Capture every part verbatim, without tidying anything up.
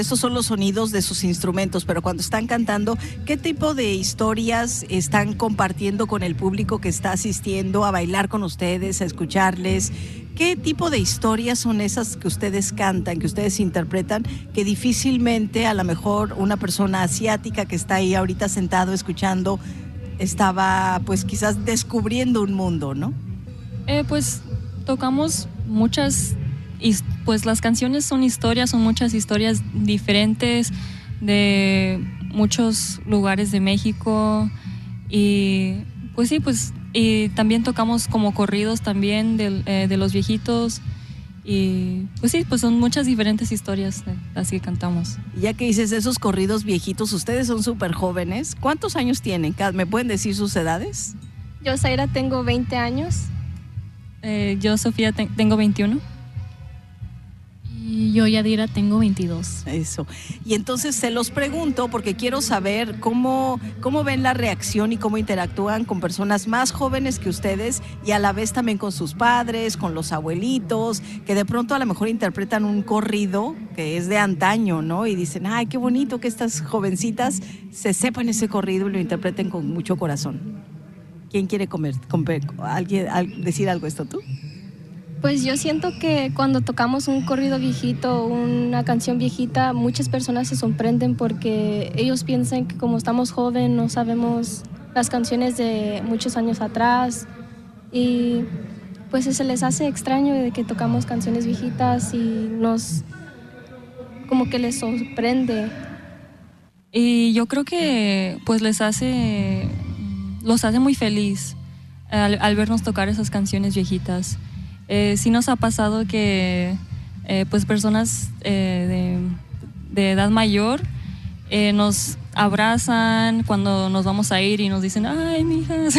estos son los sonidos de sus instrumentos, pero cuando están cantando, ¿qué tipo de historias están compartiendo con el público que está asistiendo a bailar con ustedes, a escucharles? ¿Qué tipo de historias son esas que ustedes cantan, que ustedes interpretan, que difícilmente a lo mejor una persona asiática que está ahí ahorita sentado escuchando estaba pues quizás descubriendo un mundo, ¿no? Eh, pues tocamos muchas, pues las canciones son historias, son muchas historias diferentes de muchos lugares de México y pues sí, pues y también tocamos como corridos también de, eh, de los viejitos y pues sí, pues son muchas diferentes historias eh, las que cantamos. Ya que dices esos corridos viejitos, ustedes son súper jóvenes, ¿cuántos años tienen? ¿Me pueden decir sus edades? Yo, Zaira, tengo veinte años. Eh, yo, Sofía, te- tengo veintiuno. Y yo, Yadira, tengo veintidós. Eso. Y entonces se los pregunto porque quiero saber cómo, cómo ven la reacción y cómo interactúan con personas más jóvenes que ustedes y a la vez también con sus padres, con los abuelitos, que de pronto a lo mejor interpretan un corrido que es de antaño, ¿no? Y dicen, ay, qué bonito que estas jovencitas se sepan ese corrido y lo interpreten con mucho corazón. ¿Quién quiere comer, comer alguien al, decir algo esto tú? Pues yo siento que cuando tocamos un corrido viejito, una canción viejita, muchas personas se sorprenden porque ellos piensan que como estamos jóvenes no sabemos las canciones de muchos años atrás y pues se les hace extraño de que tocamos canciones viejitas y nos como que les sorprende. Y yo creo que pues les hace, los hace muy feliz al, al vernos tocar esas canciones viejitas. Eh, sí nos ha pasado que eh, pues personas eh, de, de edad mayor eh, nos abrazan cuando nos vamos a ir y nos dicen, ay, mijas.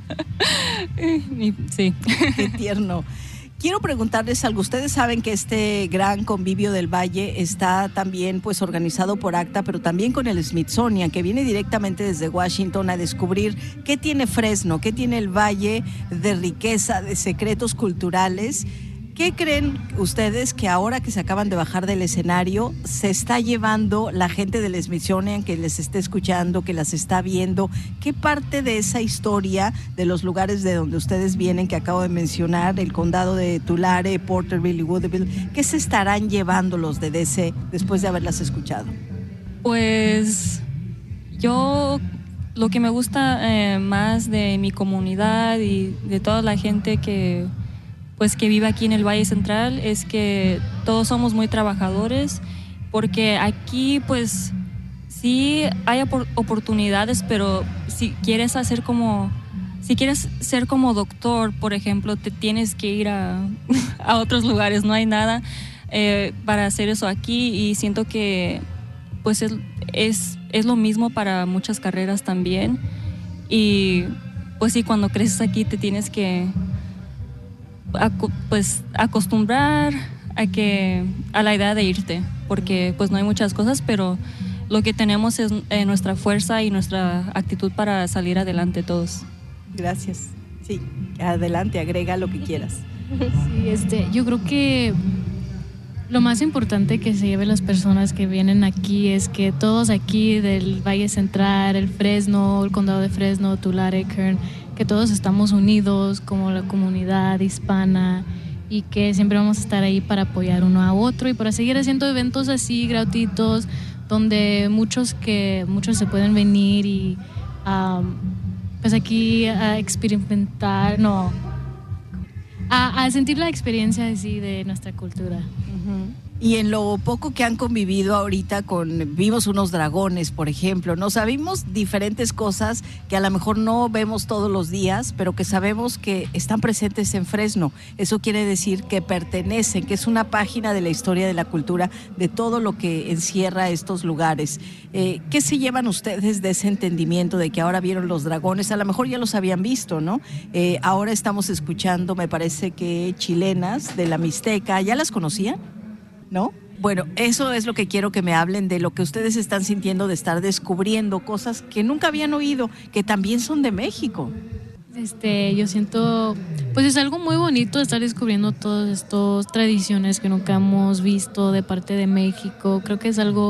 Sí. Qué tierno. Quiero preguntarles algo. Ustedes saben que este gran convivio del Valle está también pues organizado por ACTA, pero también con el Smithsonian, que viene directamente desde Washington a descubrir qué tiene Fresno, qué tiene el Valle de riqueza, de secretos culturales. ¿Qué creen ustedes que ahora que se acaban de bajar del escenario se está llevando la gente del Smithsonian, que les esté escuchando, que las está viendo? ¿Qué parte de esa historia de los lugares de donde ustedes vienen, que acabo de mencionar, el condado de Tulare, Porterville y Woodville, qué se estarán llevando los de D C después de haberlas escuchado? Pues yo lo que me gusta eh, más de mi comunidad y de toda la gente que pues que vive aquí en el Valle Central es que todos somos muy trabajadores, porque aquí pues sí hay opor- oportunidades, pero si quieres hacer como, si quieres ser como doctor, por ejemplo, te tienes que ir a, a otros lugares, no hay nada eh, para hacer eso aquí y siento que pues es, es, es lo mismo para muchas carreras también y pues sí, cuando creces aquí te tienes que pues acostumbrar a que a la idea de irte, porque pues no hay muchas cosas, pero lo que tenemos es eh, nuestra fuerza y nuestra actitud para salir adelante todos. Gracias. Sí, adelante, agrega lo que quieras. Sí, este, yo creo que lo más importante que se lleven las personas que vienen aquí es que todos aquí del Valle Central, el Fresno, el condado de Fresno, Tulare, Kern, que todos estamos unidos como la comunidad hispana y que siempre vamos a estar ahí para apoyar uno a otro y para seguir haciendo eventos así gratuitos donde muchos que muchos se pueden venir y um, pues aquí a experimentar, no, a, a sentir la experiencia así de nuestra cultura. Uh-huh. Y en lo poco que han convivido ahorita con, vimos unos dragones, por ejemplo, ¿no? Sabemos diferentes cosas que a lo mejor no vemos todos los días, pero que sabemos que están presentes en Fresno. Eso quiere decir que pertenecen, que es una página de la historia de la cultura, de todo lo que encierra estos lugares. Eh, ¿Qué se llevan ustedes de ese entendimiento de que ahora vieron los dragones? A lo mejor ya los habían visto, ¿no? Eh, ahora estamos escuchando, me parece que chilenas de la Mixteca. ¿Ya las conocían? ¿No? Bueno, eso es lo que quiero que me hablen de lo que ustedes están sintiendo de estar descubriendo cosas que nunca habían oído, que también son de México. Este, yo siento, pues es algo muy bonito estar descubriendo todas estas tradiciones que nunca hemos visto de parte de México. Creo que es algo